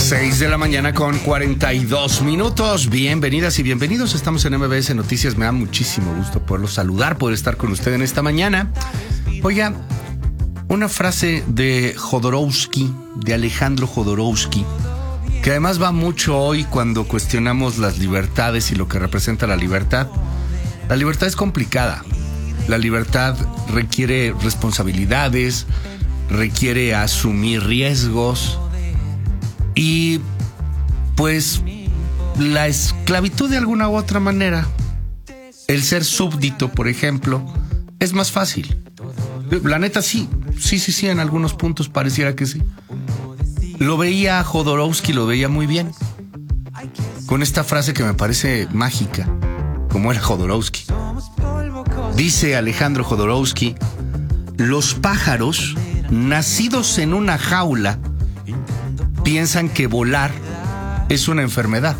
6 de la mañana con 42 minutos. Bienvenidas y bienvenidos. Estamos en MBS Noticias. Me da muchísimo gusto poderlos saludar, poder estar con usted en esta mañana. Oiga, una frase de Jodorowsky, de Alejandro Jodorowsky, que además va mucho hoy cuando cuestionamos las libertades y lo que representa la libertad. La libertad es complicada. La libertad requiere responsabilidades, requiere asumir riesgos y pues la esclavitud de alguna u otra manera, el ser súbdito, por ejemplo, es más fácil. La neta sí, en algunos puntos pareciera que sí. Lo veía Jodorowsky, lo veía muy bien, con esta frase que me parece mágica, como era Jodorowsky. Dice Alejandro Jodorowsky: los pájaros nacidos en una jaula piensan que volar es una enfermedad.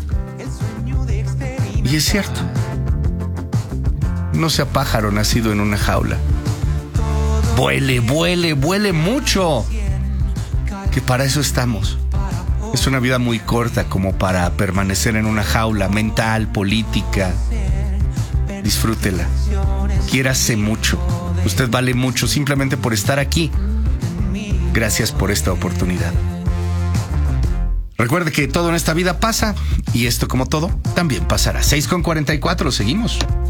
Y es cierto. No sea pájaro nacido en una jaula. Vuele, vuele, vuele mucho. Que para eso estamos. Es una vida muy corta como para permanecer en una jaula mental, política. Disfrútela. Quiérase mucho. Usted vale mucho simplemente por estar aquí. Gracias por esta oportunidad. Recuerde que todo en esta vida pasa y esto, como todo, también pasará. 6:44, seguimos.